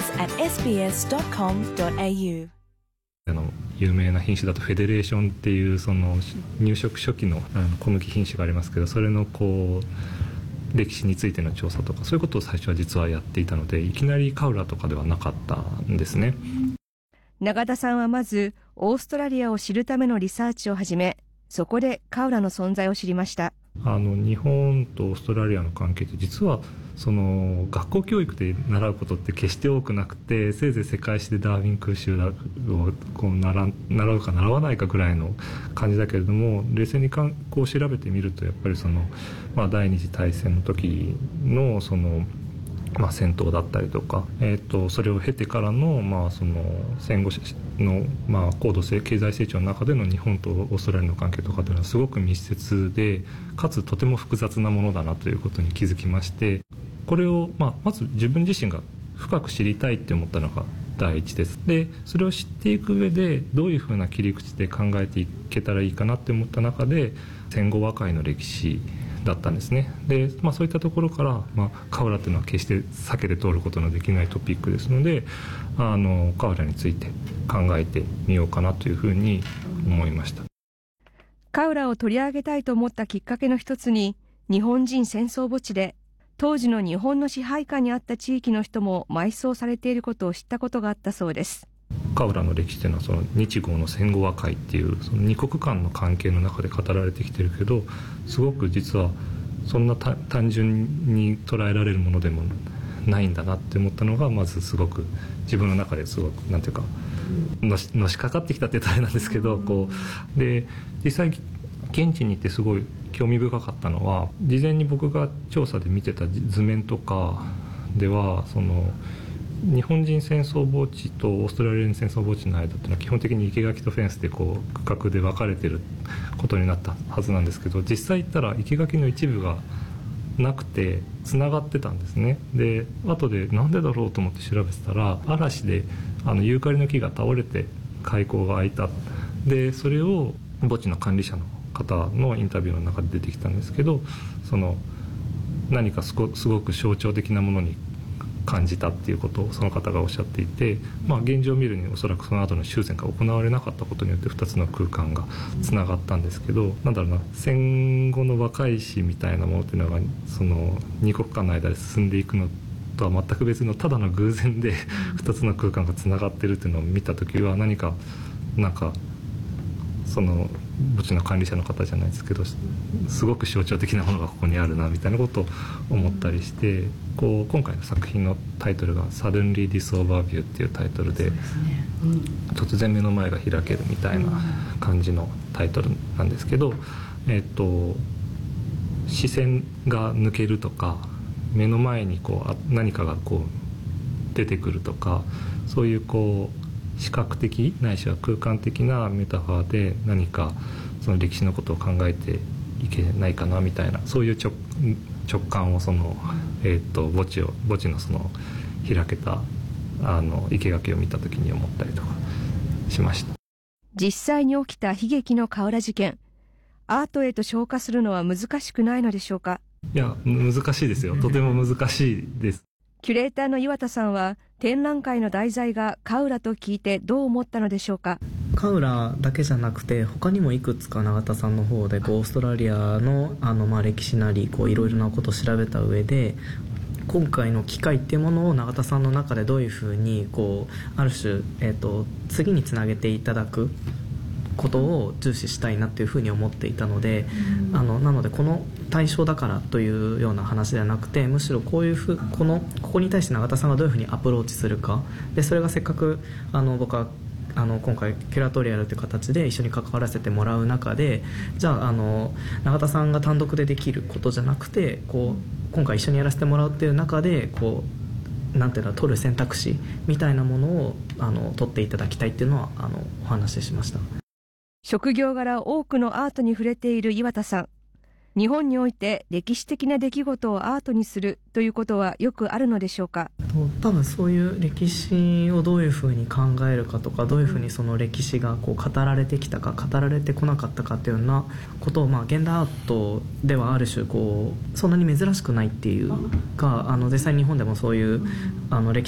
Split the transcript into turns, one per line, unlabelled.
news@sbs.com.au。
有名な品種だとフェデレーションっていうその入植初期の小麦品種がありますけど、それのこう歴史についての調査とかそういうことを最初は実はやっていたので、いきなりカウラとかではなかったんですね。
永田さんはまずオーストラリアを知るためのリサーチを始め、そこでカウラの存在を知りました。
日本とオーストラリアの関係って実はその学校教育で習うことって決して多くなくて、せいぜい世界史でダーウィン空襲をこう習うか習わないかぐらいの感じだけれども、冷静にこう調べてみるとやっぱりその、第二次大戦の時のその戦闘だったりとか、それを経てからの、その戦後の、高度経済成長の中での日本とオーストラリアの関係とかというのはすごく密接で、かつとても複雑なものだなということに気づきまして、これを、まず自分自身が深く知りたいって思ったのが第一です。でそれを知っていく上でどういうふうな切り口で考えていけたらいいかなって思った中で、戦後和解の歴史だったんですね。で、そういったところから、カウラというのは決して避けて通ることのできないトピックですので、カウラについて考えてみようかなというふうに思いました。
カウラを取り上げたいと思ったきっかけの一つに、日本人戦争墓地で当時の日本の支配下にあった地域の人も埋葬されていることを知ったことがあったそうです。
カウラの歴史というのはその日豪の戦後和解っていうその二国間の関係の中で語られてきてるけど、すごく実はそんな単純に捉えられるものでもないんだなって思ったのが、まずすごく自分の中ですごくなんていうかのしかかってきたって言ったらあれなんですけど、こうで実際現地に行ってすごい興味深かったのは、事前に僕が調査で見てた図面とかでは、その日本人戦争墓地とオーストラリア人戦争墓地の間っていうのは基本的に生垣とフェンスでこう区画で分かれてることになったはずなんですけど、実際行ったら生垣の一部がなくてつながってたんですね。で後でなんでだろうと思って調べてたら、嵐でユーカリの木が倒れて開口が開いた。でそれを墓地の管理者の方のインタビューの中で出てきたんですけど、その何かすごく象徴的なものに感じたっていうことをその方がおっしゃっていて、現状を見るにおそらくその後の修繕が行われなかったことによって2つの空間がつながったんですけど、戦後の和解史みたいなものっていうのがその二国間の間で進んでいくのとは全く別のただの偶然で2つの空間がつながってるっていうのを見た時は、なんかその墓地の管理者の方じゃないですけど、すごく象徴的なものがここにあるなみたいなことを思ったりして、今回の作品のタイトルが「Suddenly This Overview」っていうタイトルで、突然目の前が開けるみたいな感じのタイトルなんですけど、視線が抜けるとか、目の前に何かが出てくるとか、そういう視覚的ないしは空間的なメタファーで何かその歴史のことを考えていけないかなみたいな、そういう直感をその、墓地のその開けた生垣を見た時に思ったりとかしました。
実際に起きた悲劇のカウラ事件、アートへと昇華するのは難しくないのでしょうか。
いや難しいですよ。とても難しいです。
キュレーターの岩田さんは、展覧会の題材がカウラと聞いてどう思ったのでしょうか。
カウラだけじゃなくて他にもいくつか永田さんの方でオーストラリアの歴史なりいろいろなことを調べた上で、今回の機会っていうものを永田さんの中でどういうふうにある種、次につなげていただくことを重視したいなっていうふうに思っていたので、なのでこの対象だからというような話ではなくて、むしろここに対して永田さんがどういうふうにアプローチするかで、それがせっかく僕は今回キュラトリアルという形で一緒に関わらせてもらう中で、じゃあ永田さんが単独でできることじゃなくて、今回一緒にやらせてもらうっていう中でなんていうの取る選択肢みたいなものを取っていただきたいっていうのはお話ししました。
職業柄多くのアートに触れている岩田さん。日本において歴史的な出来事をアートにするということはよくあるのでしょうか。
多分そういう歴史をどういうふうに考えるかとか、どういうふうにその歴史が語られてきたか語られてこなかったかっていうようなことを、現代アートではある種そんなに珍しくないっていうか、実際日本でもそういう歴